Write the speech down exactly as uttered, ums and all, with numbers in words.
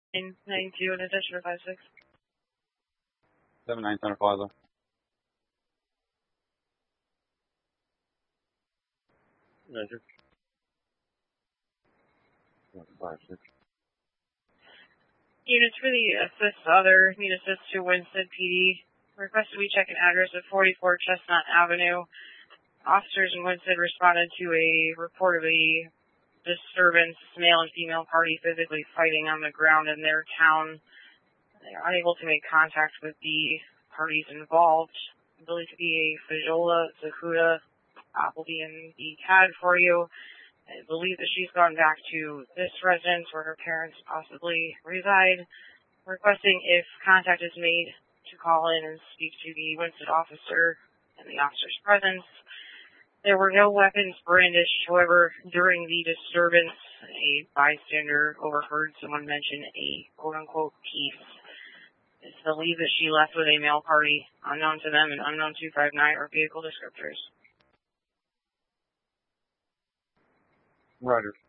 nine nine two in addition to five six. seven nine Center Plaza. Roger. five six. Units for the assist other need assist to Winston P D. Requested we check an address at forty-four Chestnut Avenue. Officers in Winston responded to a report of a disturbance, male and female party physically fighting on the ground in their town. They are unable to make contact with the parties involved. Believed to be a Fajola, Zakuta, Appleby, and the C A D for you. I believe that she's gone back to this residence where her parents possibly reside, requesting if contact is made to call in and speak to the Winston officer in the officer's presence. There were no weapons brandished, however, during the disturbance, a bystander overheard someone mention a quote-unquote peace. It's believed that she left with a male party, unknown to them and unknown two five nine or vehicle descriptors. Roger.